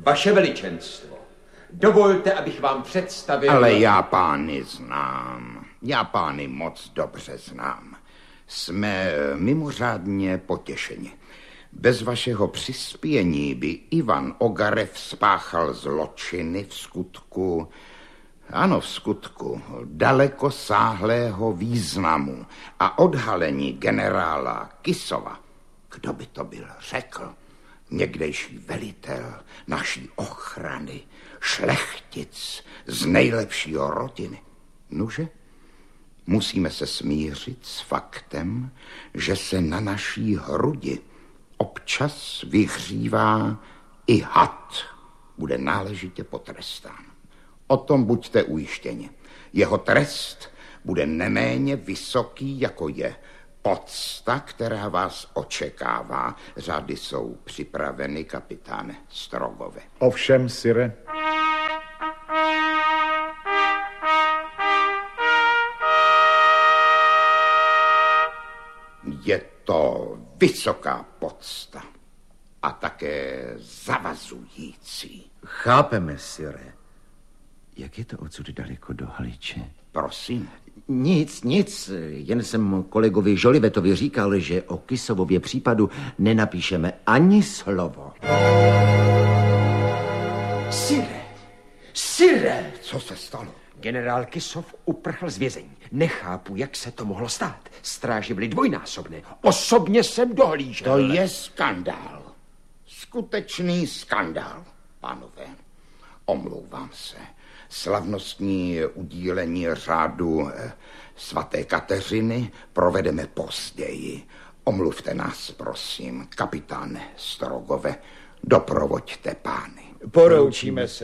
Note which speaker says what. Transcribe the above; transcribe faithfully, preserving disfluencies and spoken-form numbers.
Speaker 1: Vaše veličenstvo, dovolte, abych vám představil...
Speaker 2: Ale já pány znám. Já pány moc dobře znám. Jsme mimořádně potěšeni. Bez vašeho přispění by Ivan Ogarev spáchal zločiny v skutku, ano v skutku, daleko sáhlého významu a odhalení generála Kisova. Kdo by to byl řekl? Někdejší velitel naší ochrany, šlechtic z nejlepšího rodiny. Nuže? Musíme se smířit s faktem, že se na naší hrudi občas vyhřívá i had. Bude náležitě potrestán. O tom buďte ujištěni. Jeho trest bude neméně vysoký, jako je pocta, která vás očekává. Řady jsou připraveny, kapitáne Strogove.
Speaker 3: Ovšem, sire.
Speaker 2: Je to vysoká pocta a také zavazující.
Speaker 4: Chápeme, sire. Jak je to odsud daleko do Haliče?
Speaker 2: Prosím.
Speaker 4: Nic, nic. Jen jsem kolegovi Žolivetovi říkal, že o Kisovově případu nenapíšeme ani slovo.
Speaker 1: Sire, sire!
Speaker 2: Co se stalo?
Speaker 1: Generál Kisov uprchl z vězení. Nechápu, jak se to mohlo stát. Stráže byly dvojnásobné. Osobně jsem dohlížel.
Speaker 2: To je skandál. Skutečný skandál, pánové. Omlouvám se. Slavnostní udílení řádu svaté Kateřiny provedeme později. Omluvte nás, prosím, kapitáne Strogove. Doprovoďte pány.
Speaker 3: Poroučíme se.